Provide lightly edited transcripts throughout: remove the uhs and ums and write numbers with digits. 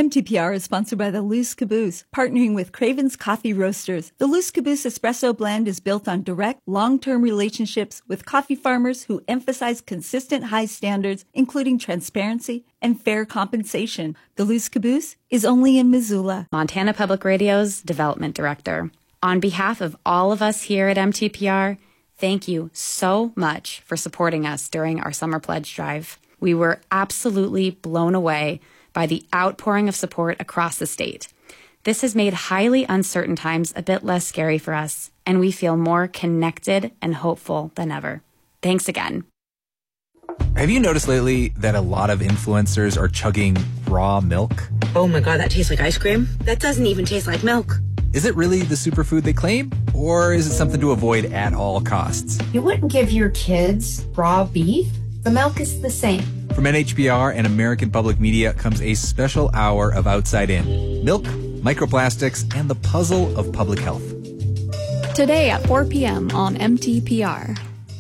MTPR is sponsored by the Loose Caboose, partnering with Craven's Coffee Roasters. The Loose Caboose Espresso Blend is built on direct, long-term relationships with coffee farmers who emphasize consistent high standards, including transparency and fair compensation. The Loose Caboose is only in Missoula. Montana Public Radio's Development Director. On behalf of all of us here at MTPR, thank you so much for supporting us during our Summer Pledge Drive. We were absolutely blown away by the outpouring of support across the state. This has made highly uncertain times a bit less scary for us, and we feel more connected and hopeful than ever. Thanks again. Have you noticed lately that a lot of influencers are chugging raw milk? Oh my God, that tastes like ice cream. That doesn't even taste like milk. Is it really the superfood they claim? Or is it something to avoid at all costs? You wouldn't give your kids raw beef. The milk is the same. From NHPR and American Public Media comes a special hour of Outside In. Milk, microplastics, and the puzzle of public health. Today at 4 p.m. on MTPR.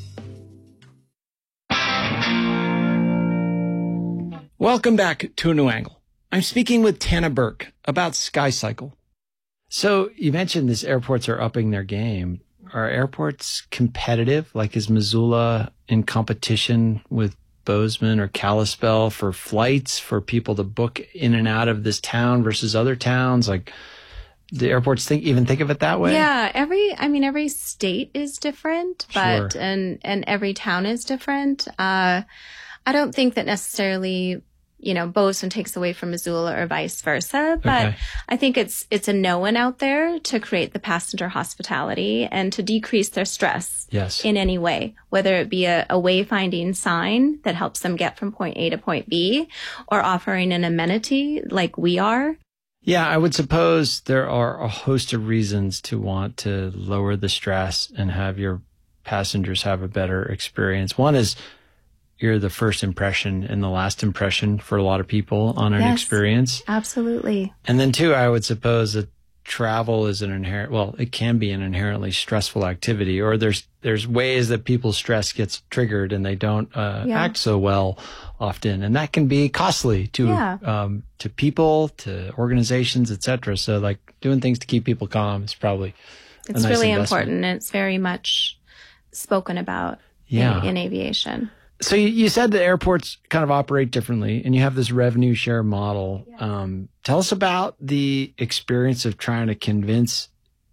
Welcome back to A New Angle. I'm speaking with Tana Burke about SkyCycle. So you mentioned these airports are upping their game. Are airports competitive? Like, is Missoula in competition with Bozeman or Kalispell for flights for people to book in and out of this town versus other towns? Like, the airports think of it that way? Yeah, every state is different, but Sure. and every town is different. I don't think that necessarily, Bozeman takes away from Missoula or vice versa, but Okay. I think it's a no-one out there to create the passenger hospitality and to decrease their stress Yes. in any way, whether it be a wayfinding sign that helps them get from point A to point B or offering an amenity like we are. Yeah, I would suppose there are a host of reasons to want to lower the stress and have your passengers have a better experience. One is you're the first impression and the last impression for a lot of people on an Yes. experience. Absolutely. And then two, I would suppose that travel is it can be an inherently stressful activity, or there's ways that people's stress gets triggered and they don't act so well often. And that can be costly to people, to organizations, etc. So like doing things to keep people calm is probably a It's nice really investment. important. It's very much spoken about in aviation. So you said the airports kind of operate differently and you have this revenue share model. Tell us about the experience of trying to convince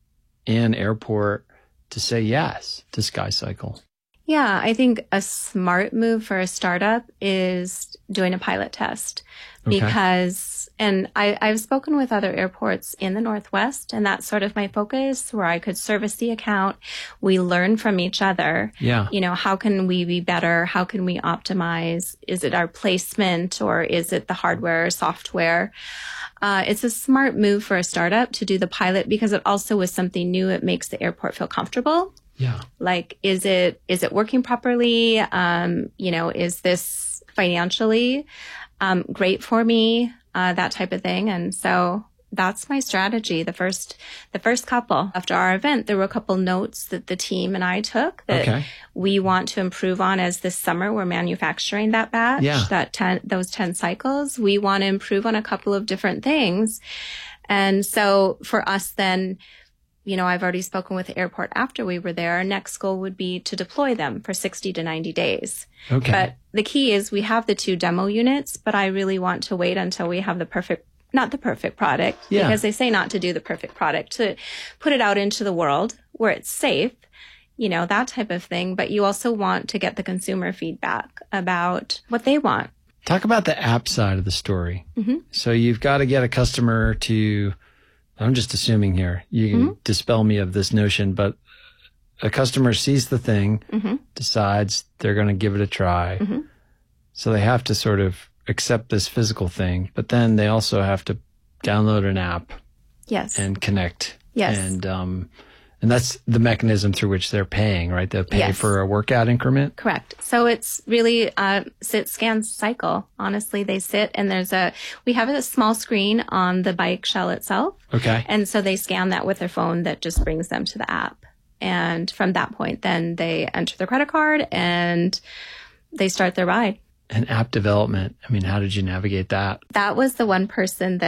an airport to say yes to SkyCycle. Yeah, I think a smart move for a startup is doing a pilot test because, and I've spoken with other airports in the Northwest, and that's sort of my focus where I could service the account. We learn from each other. Yeah. How can we be better? How can we optimize? Is it our placement or is it the hardware or software? It's a smart move for a startup to do the pilot because it also is something new. It makes the airport feel comfortable. Yeah. Like, is it working properly? Is this financially great for me? That type of thing. And so that's my strategy. The first couple after our event, there were a couple notes that the team and I took that we want to improve on as this summer we're manufacturing that batch, those 10 cycles. We want to improve on a couple of different things. And so for us then, I've already spoken with the airport after we were there. Our next goal would be to deploy them for 60 to 90 days. Okay. But the key is we have the 2 demo units, but I really want to wait until we have not the perfect product, because they say not to do the perfect product, to put it out into the world where it's safe, that type of thing. But you also want to get the consumer feedback about what they want. Talk about the app side of the story. Mm-hmm. So you've got to get a customer to, I'm just assuming here, you can dispel me of this notion, but a customer sees the thing, decides they're going to give it a try. So they have to sort of accept this physical thing, but then they also have to download an app and connect. And that's the mechanism through which they're paying, right? They'll pay for a workout increment. Correct. So it's really sit, scan, cycle. Honestly, they sit and we have a small screen on the bike shell itself. Okay. And so they scan that with their phone that just brings them to the app. And from that point, then they enter their credit card and they start their ride. And app development, how did you navigate that? That was the one person that